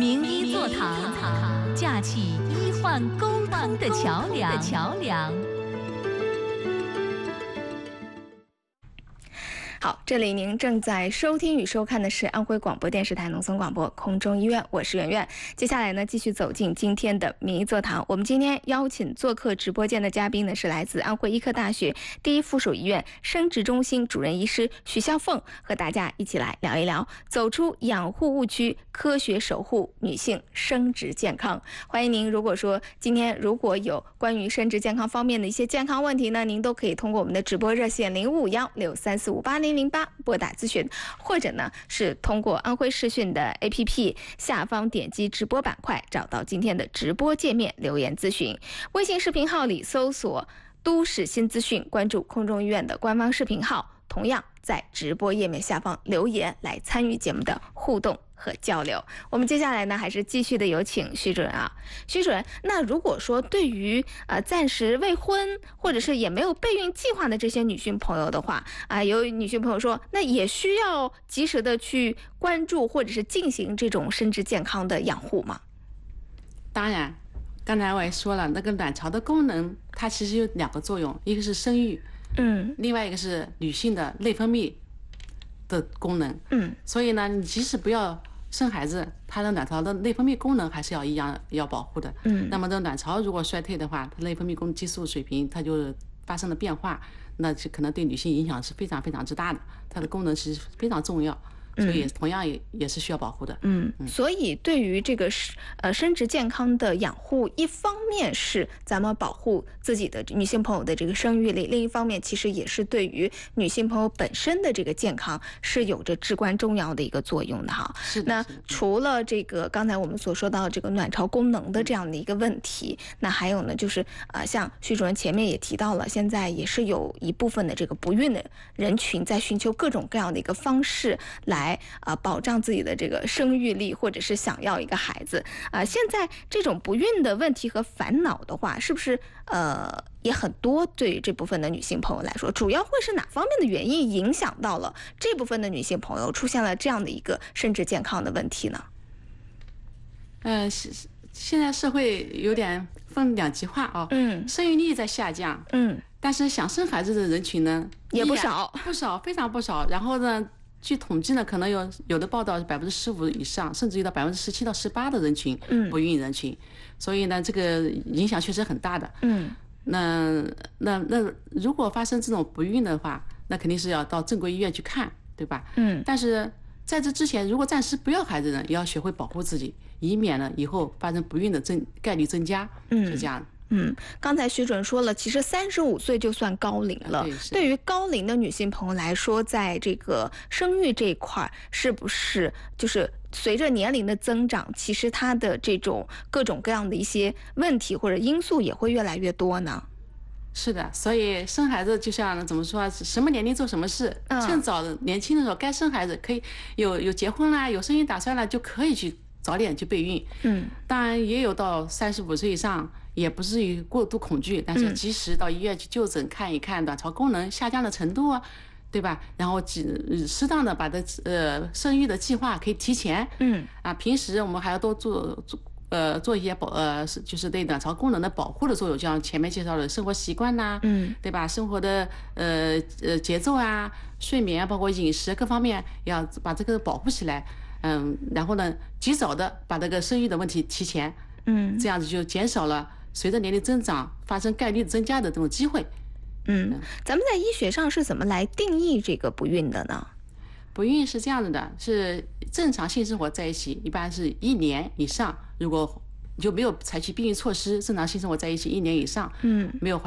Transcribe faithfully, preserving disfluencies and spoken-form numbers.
名医座堂，架起医患沟通的桥梁。桥梁。 好，这里您正在收听与收看的是安徽广播电视台农村广播空中医院，我是圆圆。接下来呢，继续走进今天的名医座堂。我们今天邀请做客直播间的嘉宾呢，是来自安徽医科大学第一附属医院生殖中心主任医师徐笑凤，和大家一起来聊一聊，走出养护误区，科学守护女性生殖健康。欢迎您，如果说今天如果有关于生殖健康方面的一些健康问题呢，您都可以通过我们的直播热线零五幺六三四五八零零八拨打咨询，或者呢是通过安徽视讯的 A P P 下方点击直播板块，找到今天的直播界面留言咨询。微信视频号里搜索都市新资讯，关注空中医院的官方视频号，同样在直播页面下方留言来参与节目的互动和交流。我们接下来呢，还是继续的有请徐主任啊。徐主任，那如果说对于呃暂时未婚或者是也没有备孕计划的这些女性朋友的话啊、呃，有女性朋友说，那也需要及时的去关注或者是进行这种生殖健康的养护吗？ 当然，刚才我也说了，那个卵巢的功能它其实有两个作用，一个是生育， 嗯， 另外一个是女性的内分泌的功能， 嗯， 所以呢，你即使不要生孩子，它的卵巢的内分泌功能还是要一样要保护的。 嗯， 那么这卵巢如果衰退的话，它内分泌功激素水平它就发生了变化，那就可能对女性影响是非常非常之大的，它的功能其实非常重要。所以同样也也是需要保护的。 嗯，所以对于这个呃生殖健康的养护，一方面是咱们保护自己的女性朋友的这个生育力，另一方面其实也是对于女性朋友本身的这个健康是有着至关重要的一个作用的哈。 是的。 那除了这个刚才我们所说到这个卵巢功能的这样的一个问题，那还有呢，就是呃像徐主任前面也提到了，现在也是有一部分的这个不孕的人群在寻求各种各样的一个方式来。来啊，保障自己的这个生育力，或者是想要一个孩子啊。现在这种不孕的问题和烦恼的话，是不是呃也很多？对于这部分的女性朋友来说，主要会是哪方面的原因影响到了这部分的女性朋友出现了这样的一个生殖健康的问题呢？ 呃，现在社会有点分两极化啊， 嗯， 生育率在下降， 嗯， 但是想生孩子的人群呢也不少， 不少，非常不少。然后呢？据统计呢，可能有有的报道百分之十五以上，甚至于到百分之十七到十八的人群，不孕人群，嗯、所以呢，这个影响确实很大的。 嗯， 那那那如果发生这种不孕的话，那肯定是要到正规医院去看，对吧？ 嗯， 但是在这之前，如果暂时不要孩子呢，也要学会保护自己，以免呢以后发生不孕的增概率增加。嗯，是这样的。 嗯，刚才徐主任说了，其实三十五岁就算高龄了。 对， 对于高龄的女性朋友来说，在这个生育这一块，是不是就是随着年龄的增长，其实她的这种各种各样的一些问题或者因素也会越来越多呢？ 是的，所以生孩子就像怎么说，什么年龄做什么事， 嗯、 趁早年轻的时候该生孩子，可以有有结婚啦，有生育打算了，就可以去早点去备孕。 嗯， 当然也有到三十五岁以上。也不至于过度恐惧，但是及时到医院去就诊看一看卵巢功能下降的程度啊，对吧？然后适当的把这呃生育的计划可以提前， 嗯啊，平时我们还要多做做呃做一些保呃就是对卵巢功能的保护的作用，就像前面介绍的生活习惯呐、啊， 嗯， 对吧？生活的呃呃节奏啊、睡眠包括饮食各方面要把这个保护起来，嗯，然后呢，及早的把这个生育的问题提前， 嗯， 这样子就减少了。随着年龄增长，发生概率增加的这种机会。 嗯，咱们在医学上是怎么来定义这个不孕的呢？ 不孕是这样子的，是正常性生活在一起，一般是一年以上，如果就没有采取避孕措施，正常性生活在一起一年以上， 嗯， 没有怀。